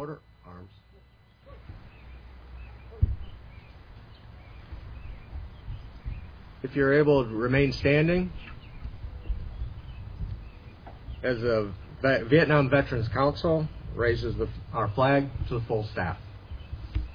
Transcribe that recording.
Order. Arms. If you're able to remain standing, as the Vietnam Veterans Council raises our flag to the full staff.